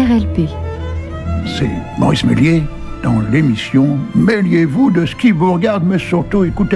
RLP. C'est Maurice Méliès dans l'émission « Mêliez-vous de ce qui vous regarde, mais surtout écoutez-moi ».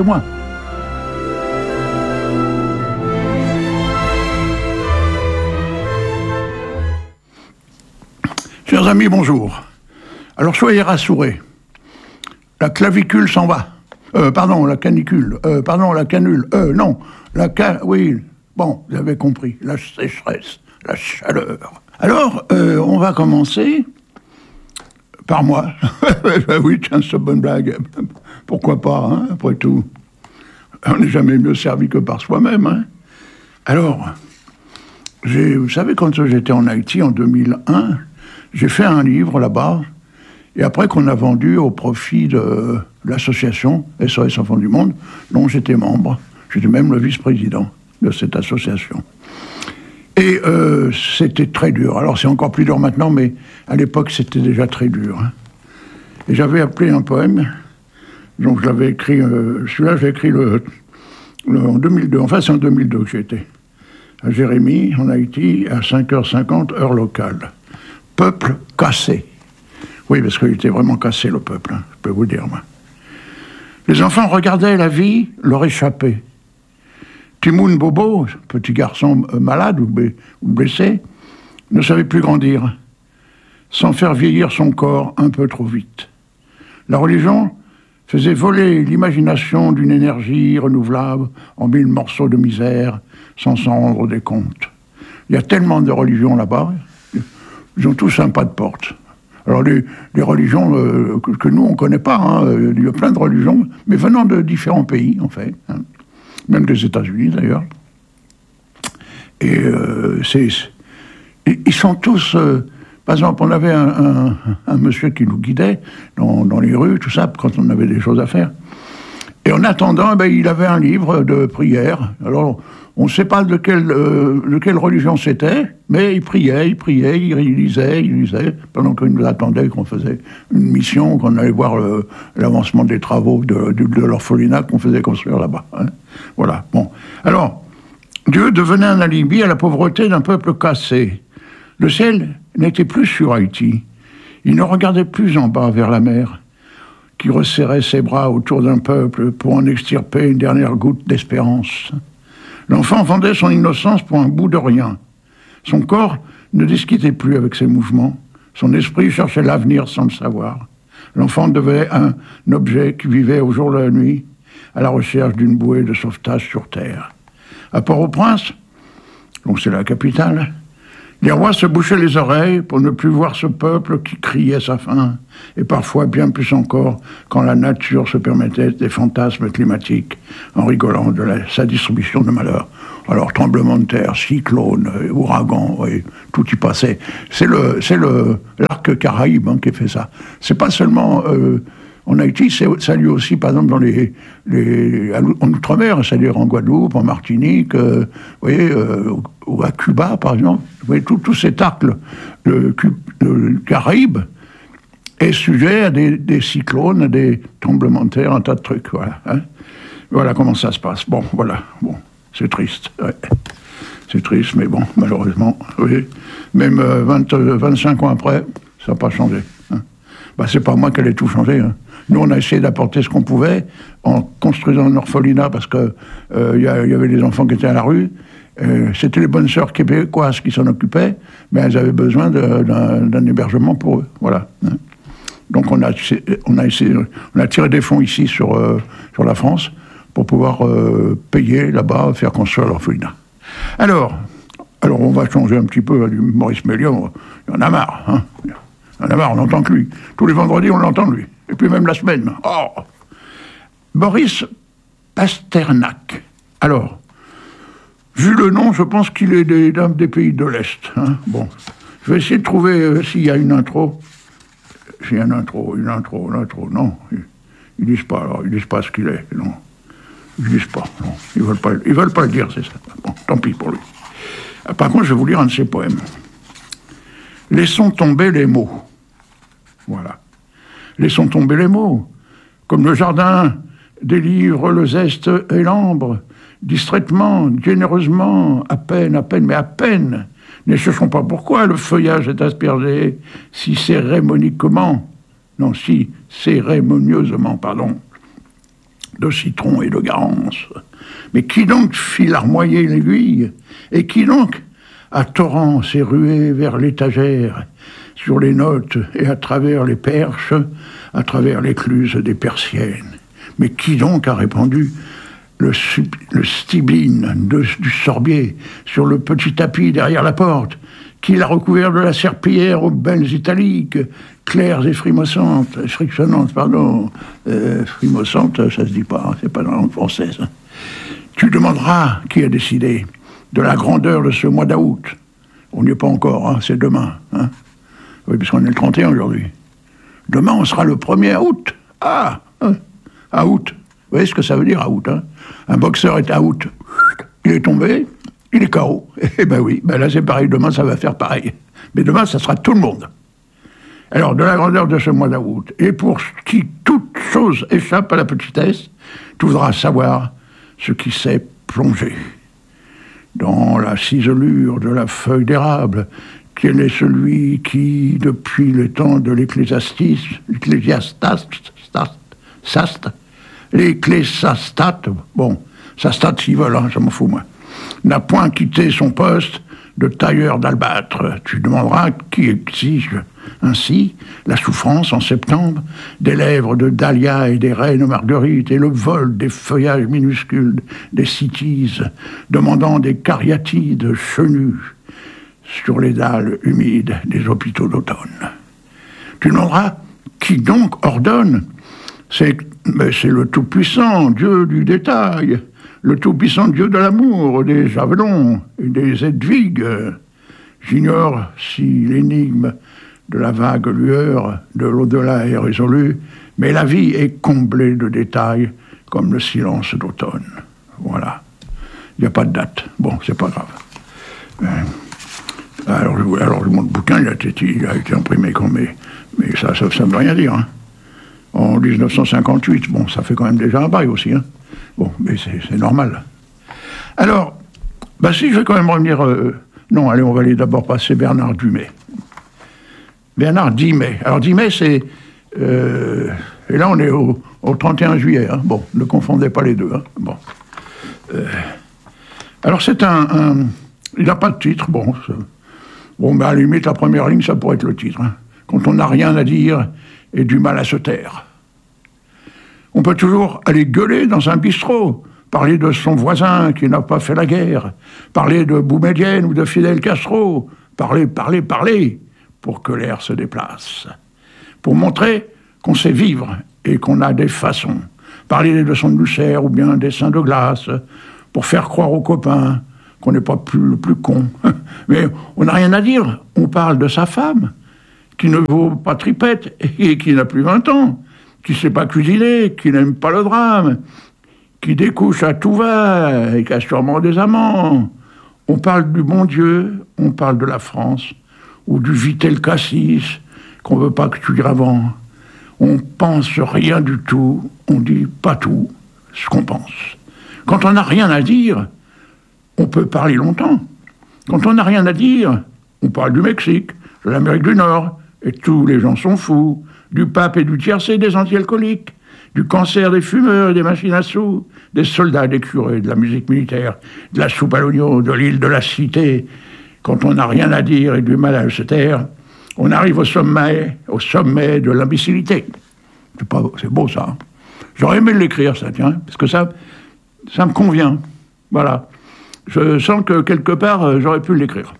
Chers amis, bonjour. Alors soyez rassurés, la clavicule s'en va. La canicule. La canule. Oui, bon, vous avez compris, la sécheresse, la chaleur. Alors, on va commencer par moi. Oui, tiens, c'est une bonne blague. Pourquoi pas, hein, après tout. On n'est jamais mieux servi que par soi-même, hein. Alors, vous savez, quand j'étais en Haïti en 2001, j'ai fait un livre là-bas, et après qu'on a vendu au profit de l'association SOS Enfants du Monde, dont j'étais membre. J'étais même le vice-président de cette association. Et c'était très dur. Alors c'est encore plus dur maintenant, mais à l'époque c'était déjà très dur, hein. Et j'avais appelé un poème, donc je l'avais écrit, celui-là j'ai écrit en 2002, enfin c'est en 2002 que j'étais à Jérémie, en Haïti, à 5h50, heure locale. Peuple cassé. Oui, parce qu'il était vraiment cassé, le peuple, hein, je peux vous dire, moi. Les enfants regardaient la vie leur échapper. Timoun Bobo, petit garçon malade ou blessé, ne savait plus grandir, sans faire vieillir son corps un peu trop vite. La religion faisait voler l'imagination d'une énergie renouvelable en 1000 morceaux de misère, sans s'en rendre des comptes. Il y a tellement de religions là-bas, ils ont tous un pas de porte. Alors les religions que nous on ne connaît pas, hein, il y a plein de religions, mais venant de différents pays en fait, hein, même des États-Unis d'ailleurs. Et ils sont tous. Par exemple, on avait un monsieur qui nous guidait dans les rues, tout ça, quand on avait des choses à faire. Et en attendant, il avait un livre de prière. Alors, on ne sait pas de quelle religion c'était, mais il priait, il lisait, pendant qu'il nous attendait, qu'on faisait une mission, qu'on allait voir l'avancement des travaux de l'orphelinat qu'on faisait construire là-bas, hein. Voilà, bon. Alors, Dieu devenait un alibi à la pauvreté d'un peuple cassé. Le ciel n'était plus sur Haïti. Il ne regardait plus en bas vers la mer, qui resserrait ses bras autour d'un peuple pour en extirper une dernière goutte d'espérance. L'enfant vendait son innocence pour un bout de rien. Son corps ne discutait plus avec ses mouvements. Son esprit cherchait l'avenir sans le savoir. L'enfant devenait un objet qui vivait au jour et la nuit, à la recherche d'une bouée de sauvetage sur terre. À Port-au-Prince, donc c'est la capitale, les rois se bouchaient les oreilles pour ne plus voir ce peuple qui criait sa faim, et parfois bien plus encore quand la nature se permettait des fantasmes climatiques, en rigolant de sa distribution de malheur. Alors tremblement de terre, cyclone, ouragan, oui, tout y passait. C'est l'arc Caraïbe, hein, qui fait ça. C'est pas seulement en Haïti, ça lui aussi, par exemple, en Outre-mer, c'est-à-dire en Guadeloupe, en Martinique, vous voyez, ou à Cuba, par exemple. Vous voyez, tout cet arc, le Caraïbe, est sujet à des cyclones, à des tremblements de terre, un tas de trucs, voilà, hein. Voilà comment ça se passe. Bon, voilà, bon, c'est triste, ouais. C'est triste, mais bon, malheureusement, oui. Même 25 ans après, ça n'a pas changé, hein. C'est pas moi qui allais tout changer, hein. Nous, on a essayé d'apporter ce qu'on pouvait en construisant un orphelinat parce que y avait des enfants qui étaient à la rue. C'était les bonnes sœurs québécoises qui s'en occupaient, mais elles avaient besoin d'un hébergement pour eux. Voilà, hein. Donc on a tiré des fonds ici sur la France pour pouvoir payer là-bas, faire construire l'orphelinat. Alors on va changer un petit peu du Maurice Méliès. Il y en a marre, hein. Il y en a marre, on n'entend que lui. Tous les vendredis, on l'entend lui. Et puis même la semaine. Oh, Boris Pasternak. Alors, vu le nom, je pense qu'il est des pays de l'Est, hein. Bon, je vais essayer de trouver s'il y a une intro. S'il y a une intro, non. Ils disent pas, alors, ils disent pas ce qu'il est, non. Ils disent pas, non. Ils veulent pas le dire, c'est ça. Bon, tant pis pour lui. Par contre, je vais vous lire un de ses poèmes. Laissons tomber les mots. Voilà. Laissons tomber les mots. Comme le jardin délivre le zeste et l'ambre, distraitement, généreusement, à peine, mais à peine, Ne cherchons pas pourquoi le feuillage est aspergé si cérémonieusement, de citron et de garance. Mais qui donc fit larmoyer l'aiguille? Et qui donc, à torrent, s'est rué vers l'étagère, sur les notes et à travers les perches, à travers l'écluse des persiennes? Mais qui donc a répandu le stibline du sorbier sur le petit tapis derrière la porte? Qui l'a recouvert de la serpillière aux belles italiques, claires et frissonnantes, frissonnantes, ça se dit pas, c'est pas dans la langue française. Tu demanderas qui a décidé de la grandeur de ce mois d'août. On n'y est pas encore, hein, c'est demain. Hein. Oui, puisqu'on est le 31 aujourd'hui. Demain, on sera le 1er août. Ah, à août. Vous voyez ce que ça veut dire, à août, hein? Un boxeur est à août. Il est tombé, il est KO. Eh ben oui, ben là c'est pareil, demain ça va faire pareil. Mais demain, ça sera tout le monde. Alors, de la grandeur de ce mois d'août, et pour qui toute chose échappe à la petitesse, tu voudras savoir ce qui s'est plongé dans la ciselure de la feuille d'érable. Quel est celui qui, depuis le temps de l'ecclésiastate, bon, sastate s'ils veulent, hein, je m'en fous moi, n'a point quitté son poste de tailleur d'albâtre. Tu demanderas qui exige ainsi la souffrance en septembre des lèvres de dahlia et des reines marguerites et le vol des feuillages minuscules des cytises, demandant des cariatides chenues sur les dalles humides des hôpitaux d'automne. Tu demanderas qui donc ordonne. C'est le tout-puissant Dieu du détail, le tout-puissant Dieu de l'amour, des javelons et des Hedwig. J'ignore si l'énigme de la vague lueur de l'au-delà est résolue, mais la vie est comblée de détails comme le silence d'automne. Voilà. Il n'y a pas de date. Bon, c'est pas grave. Alors mon bouquin, il a été imprimé quand mais ça ne veut rien dire. Hein. En 1958, bon, ça fait quand même déjà un bail aussi. Hein. Bon, mais c'est normal. Alors, si je vais quand même revenir... non, allez, on va aller d'abord passer Bernard Dumay. Bernard Dimet. Alors, Dimet, c'est... et là, on est au 31 juillet. Hein. Bon, ne confondez pas les deux. Hein. Bon. Alors, c'est il n'a pas de titre. Bon, à la limite, la première ligne, ça pourrait être le titre. Hein. Quand on n'a rien à dire et du mal à se taire. On peut toujours aller gueuler dans un bistrot, parler de son voisin qui n'a pas fait la guerre, parler de Boumedienne ou de Fidel Castro, parler, pour que l'air se déplace, pour montrer qu'on sait vivre et qu'on a des façons, parler des leçons de Luchaire ou bien des seins de glace, pour faire croire aux copains qu'on n'est pas le plus con. Mais on n'a rien à dire, on parle de sa femme, qui ne vaut pas tripette et qui n'a plus 20 ans, qui ne sait pas cuisiner, qui n'aime pas le drame, qui découche à tout va et qui a sûrement des amants. On parle du bon Dieu, on parle de la France, ou du Vitel Cassis, qu'on ne veut pas que tu dises avant. On pense rien du tout, on dit pas tout, ce qu'on pense. Quand on n'a rien à dire, on peut parler longtemps. Quand on n'a rien à dire, on parle du Mexique, de l'Amérique du Nord, et tous les gens sont fous, du pape et du tiercé des anti-alcooliques, du cancer des fumeurs et des machines à sous, des soldats, des curés, de la musique militaire, de la soupe à l'oignon, de l'île de la Cité. Quand on n'a rien à dire et du mal à se taire, on arrive au sommet de l'imbécilité. C'est beau ça. Hein. J'aurais aimé l'écrire ça, tiens, parce que ça me convient. Voilà. Je sens que quelque part, j'aurais pu l'écrire.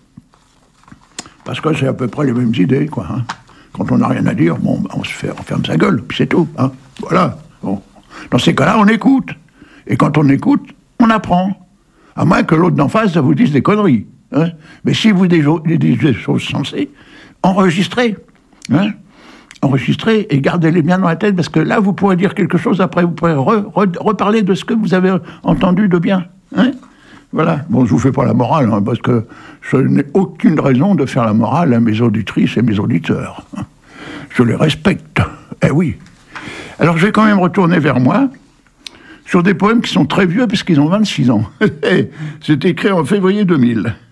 Parce que c'est à peu près les mêmes idées, quoi. Hein. Quand on n'a rien à dire, bon, on ferme sa gueule, puis c'est tout. Hein. Voilà. Bon. Dans ces cas-là, on écoute. Et quand on écoute, on apprend. À moins que l'autre d'en face, ça vous dise des conneries. Hein. Mais si vous dites des choses sensées, enregistrez. Hein. Enregistrez et gardez-les bien dans la tête, parce que là, vous pourrez dire quelque chose, après vous pourrez reparler de ce que vous avez entendu de bien. Hein. Voilà. Bon, je vous fais pas la morale, hein, parce que je n'ai aucune raison de faire la morale à mes auditrices et mes auditeurs. Hein. Je les respecte. Eh oui. Alors, je vais quand même retourner vers moi sur des poèmes qui sont très vieux, parce qu'ils ont 26 ans. C'est écrit en février 2000.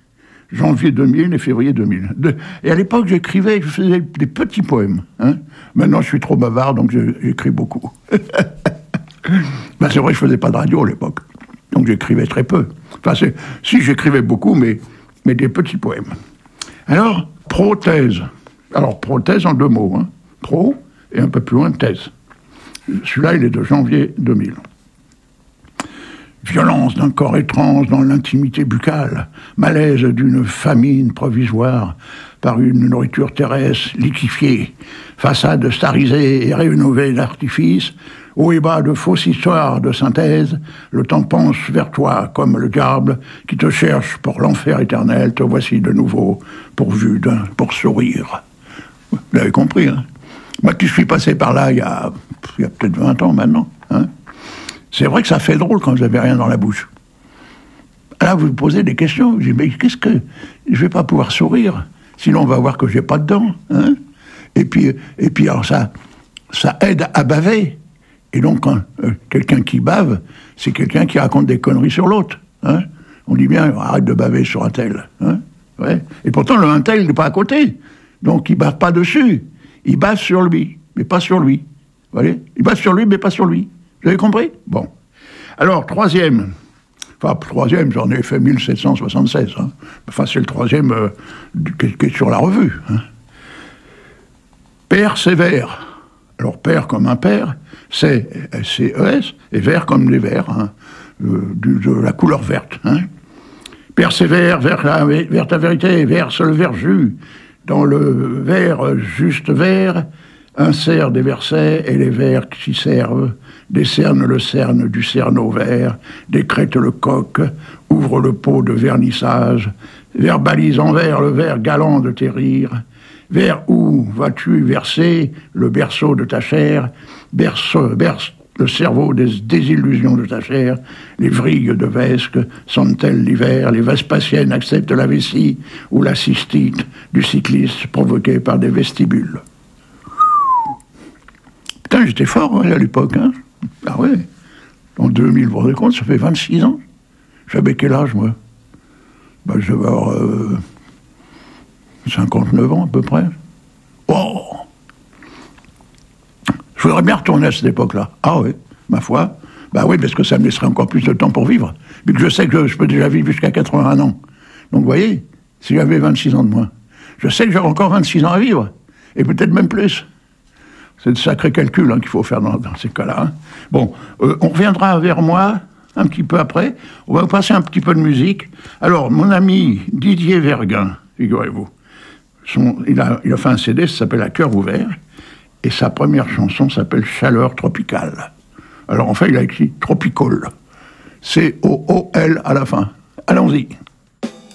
janvier 2000 et février 2000. Et à l'époque, je faisais des petits poèmes. Hein. Maintenant, je suis trop bavard, donc j'écris beaucoup. Ben, c'est vrai que je faisais pas de radio à l'époque, donc j'écrivais très peu. Enfin, si j'écrivais beaucoup, mais des petits poèmes. Alors, prothèse. Alors, prothèse en 2 mots. Hein. Pro et un peu plus loin, thèse. Celui-là, il est de janvier 2000. Violence d'un corps étrange dans l'intimité buccale, malaise d'une famine provisoire par une nourriture terrestre liquéfiée, façade starisée et rénovée d'artifice, haut et bas de fausses histoires de synthèse, le temps penche vers toi comme le diable qui te cherche pour l'enfer éternel, te voici de nouveau pourvu d'un pour sourire. Vous l'avez compris, hein? Moi qui suis passé par là il y a peut-être 20 ans maintenant, hein? C'est vrai que ça fait drôle quand vous n'avez rien dans la bouche. Là, vous vous posez des questions. Vous dites, mais qu'est-ce que... Je ne vais pas pouvoir sourire, sinon on va voir que je n'ai pas de dents. Hein. Et puis alors ça aide à baver. Et donc, quand quelqu'un qui bave, c'est quelqu'un qui raconte des conneries sur l'autre. Hein. On dit bien, arrête de baver sur un tel. Hein. Ouais. Et pourtant, le un tel n'est pas à côté. Donc, il ne bave pas dessus. Il bave sur lui, mais pas sur lui. Vous voyez ? Il bave sur lui, mais pas sur lui. Vous avez compris ? Bon. Alors, troisième, j'en ai fait 1776. Hein. Enfin, c'est le troisième qui est sur la revue. Hein. Père sévère. Alors, père comme un père, c'est C-E-S, et vert comme les verts, hein, de la couleur verte. Hein. Père sévère, vers ta vérité, verse le verjus. Dans le vers, juste vert, insère des versets et les vers qui s'y servent, décerne le cerne du cerneau vert, décrète le coq, ouvre le pot de vernissage, verbalise en vers le vers galant de tes rires, vers où vas-tu verser le berceau de ta chair, berce le cerveau des désillusions de ta chair, les vrilles de Vesque sentent-elles l'hiver, les Vespasiennes acceptent la vessie ou la cystite du cycliste provoqué par des vestibules. Putain, j'étais fort à l'époque, hein. Ah ouais. En 2000, vous vous rendez compte, ça fait 26 ans. J'avais quel âge, moi ? Ben, je devais avoir 59 ans, à peu près. Oh ! Je voudrais bien retourner à cette époque-là. Ah oui, ma foi. Ben oui, parce que ça me laisserait encore plus de temps pour vivre. Vu que je sais que je peux déjà vivre jusqu'à 81 ans. Donc, vous voyez, si j'avais 26 ans de moins, je sais que j'aurai encore 26 ans à vivre. Et peut-être même plus. C'est de sacrés calculs qu'il faut faire dans ces cas-là. Hein. Bon, on reviendra vers moi un petit peu après. On va passer un petit peu de musique. Alors, mon ami Didier Verguin, figurez-vous, il a fait un CD, ça s'appelle « À cœur ouvert », et sa première chanson s'appelle « Chaleur tropicale ». Alors, en fait, il a écrit « Tropical ». C-O-O-L à la fin. Allons-y.